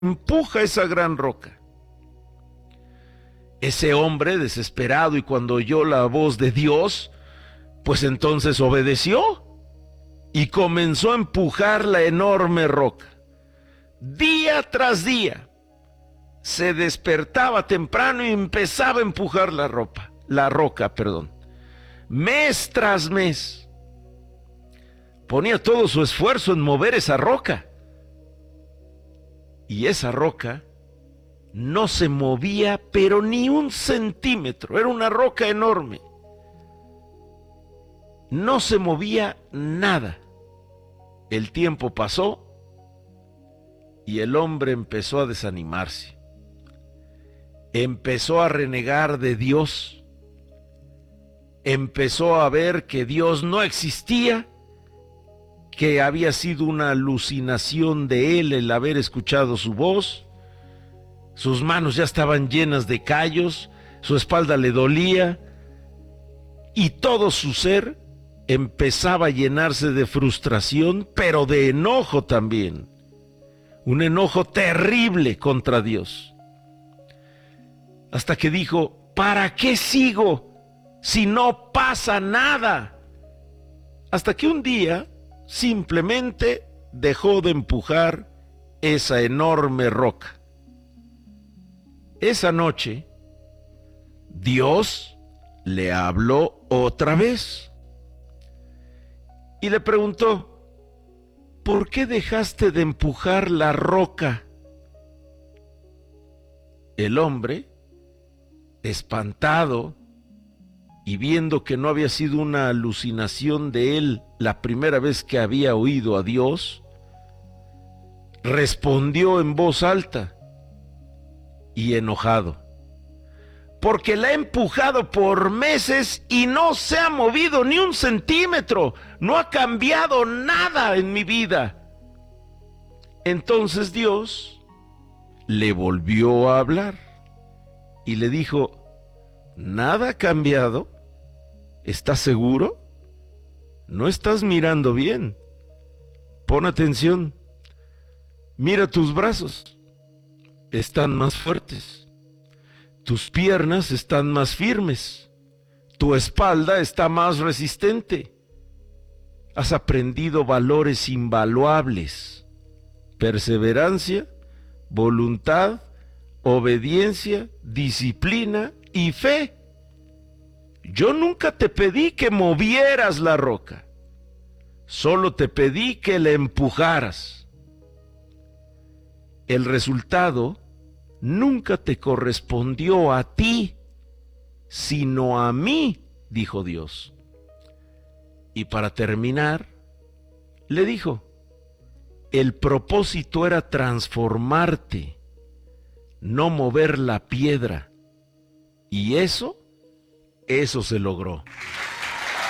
empuja esa gran roca. Ese hombre desesperado, y cuando oyó la voz de Dios, pues entonces obedeció y comenzó a empujar la enorme roca. Día tras día se despertaba temprano y empezaba a empujar la roca. Mes tras mes ponía todo su esfuerzo en mover esa roca. Y esa roca no se movía, pero ni un centímetro. Era una roca enorme. No se movía nada. El tiempo pasó y el hombre empezó a desanimarse. Empezó a renegar de Dios. Empezó a ver que Dios no existía, que había sido una alucinación de él el haber escuchado su voz. Sus manos ya estaban llenas de callos, su espalda le dolía, y todo su ser empezaba a llenarse de frustración, pero de enojo también. Un enojo terrible contra Dios. Hasta que dijo: ¿para qué sigo si no pasa nada? Hasta que un día simplemente dejó de empujar esa enorme roca. Esa noche, Dios le habló otra vez y le preguntó: ¿por qué dejaste de empujar la roca? El hombre, espantado y viendo que no había sido una alucinación de él la primera vez que había oído a Dios, respondió en voz alta y enojado: porque la he empujado por meses y no se ha movido ni un centímetro, no ha cambiado nada en mi vida. Entonces Dios le volvió a hablar y le dijo: ¿nada ha cambiado? ¿Estás seguro? No estás mirando bien. Pon atención. Mira tus brazos. Están más fuertes. Tus piernas están más firmes. Tu espalda está más resistente. Has aprendido valores invaluables: perseverancia, voluntad, obediencia, disciplina y fe. Yo nunca te pedí que movieras la roca, solo te pedí que la empujaras. El resultado nunca te correspondió a ti, sino a mí, dijo Dios. Y para terminar, le dijo: el propósito era transformarte, no mover la piedra. Y eso se logró.